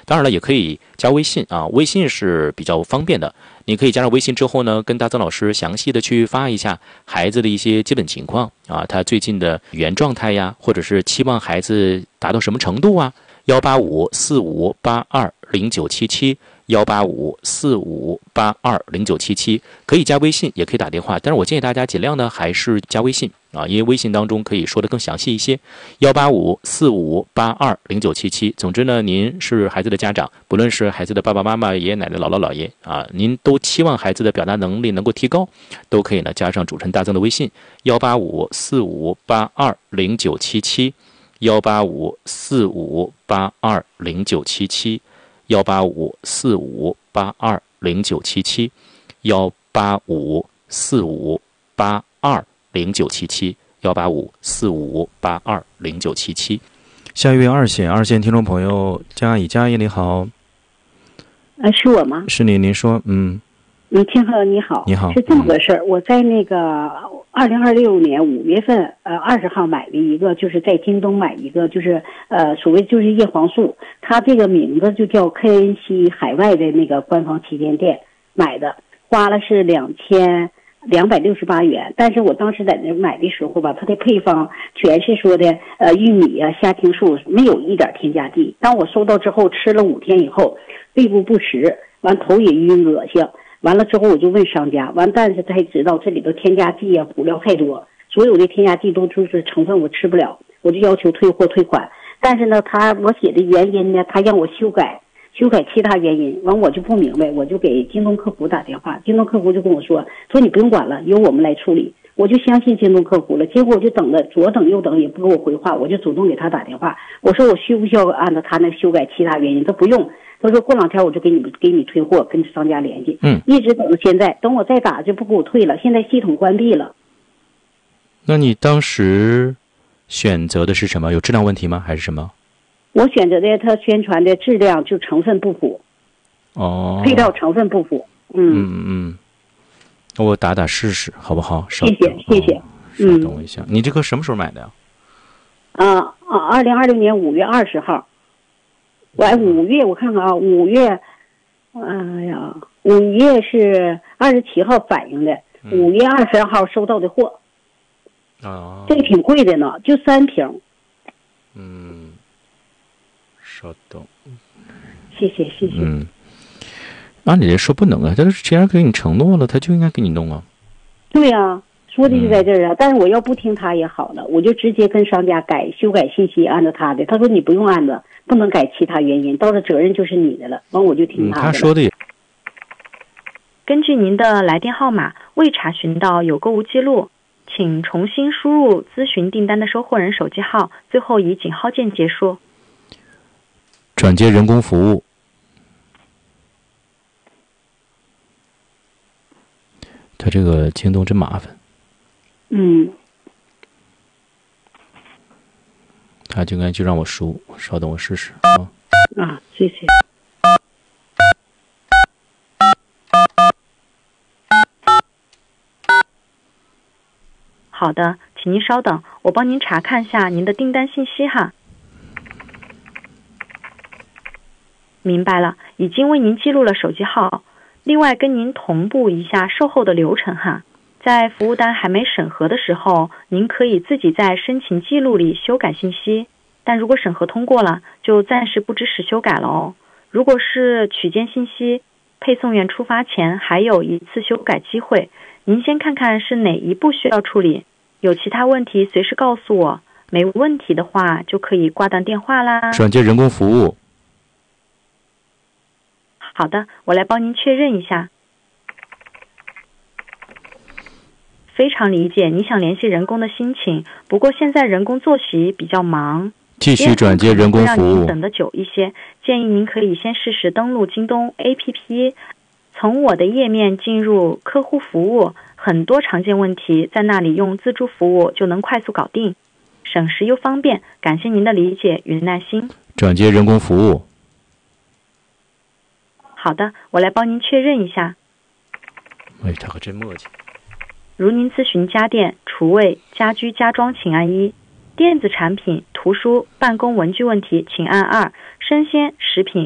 当然了，也可以加微信啊，微信是比较方便的。你可以加上微信之后呢，跟大曾老师详细的去发一下孩子的一些基本情况啊，他最近的语言状态呀，或者是期望孩子达到什么程度啊。18545820977，18545820977，可以加微信，也可以打电话，但是我建议大家尽量呢还是加微信啊，因为微信当中可以说的更详细一些。18545820977。总之呢，您是孩子的家长，不论是孩子的爸爸妈妈、爷爷奶奶、姥姥姥爷啊，您都期望孩子的表达能力能够提高，都可以呢加上主持人大曾的微信18545820977。18545820977，18545820977，18545820977，18545820977。下一位二线听众朋友嘉怡，你好。 是我吗？ 是你，您说。 天鹤你好。 你好。 是这么个事儿，我在那个2026年5月份20号买了一个，就是在京东买一个，就是所谓就是叶黄素，它这个名字就叫科恩西海外的那个官方旗舰店买的，花了是2268元。但是我当时在那买的时候吧，它的配方全是说的玉米啊、虾青素，没有一点添加剂。当我收到之后，吃了5天以后，胃部不食，完头也晕恶心。完了之后我就问商家，但是才知道这里头添加剂啊、辅料太多，所有的添加剂都就是成分我吃不了，我就要求退货退款。但是呢，我写的原因呢，他让我修改其他原因，完我就不明白，我就给京东客服打电话，京东客服就跟我说你不用管了，由我们来处理。我就相信京东客服了，结果我就等了左等右等也不给我回话，我就主动给他打电话，我说我需不需要按照他那修改其他原因？他不用。他说过2天我就给你退货，跟商家联系。一直等到现在，等我再打就不给我退了，现在系统关闭了。 那你当时选择的是什么？有质量问题吗？还是什么？ 我选择的他宣传的质量就成分不符。配料成分不符。 我打试试好不好？ 谢谢。 稍等一下，你这个什么时候买的呀 ？2026年5月20号。5月我看看啊，5月是27号反映的，5月22号收到的货。这个挺贵的呢，就3瓶。 稍等。 谢谢。 按理说不能啊，但是既然给你承诺了，他就应该给你弄啊。 对啊，说的就在这儿啊。但是我要不听他也好了，我就直接跟商家修改信息，按照他的。他说你不用按照，不能改其他原因，到了责任就是你的了。完我就听他的。 他说的也。 根据您的来电号码未查询到有购物记录，请重新输入咨询订单的收货人手机号，最后以井号键结束。 转接人工服务。他这个京东真麻烦。他就让我输，稍等我试试啊。 谢谢。 好的，请您稍等，我帮您查看一下您的订单信息哈。明白了，已经为您记录了手机号。另外跟您同步一下售后的流程哈，在服务单还没审核的时候，您可以自己在申请记录里修改信息，但如果审核通过了，就暂时不支持修改了哦。如果是取件信息，配送员出发前还有1次修改机会，您先看看是哪一步需要处理，有其他问题随时告诉我，没问题的话就可以挂断电话啦。 转接人工服务。 好的，我来帮您确认一下。非常理解你想联系人工的心情，不过现在人工作息比较忙， 继续转接人工服务， 让您等得久一些，建议您可以先试试登录京东 APP， 从我的页面进入客户服务，很多常见问题在那里用自助服务就能快速搞定，省时又方便，感谢您的理解与耐心。 转接人工服务。 好的，我来帮您确认一下。 他可真磨叽。 如您咨询家电、厨卫、家居家装，请按1；电子产品、图书、办公文具问题，请按2；生鲜食品、